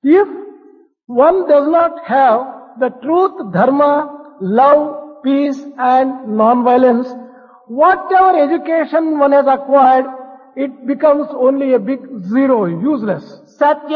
If one does not have the truth, dharma, love, peace and non-violence, whatever education one has acquired, it becomes only a big zero, useless. Satya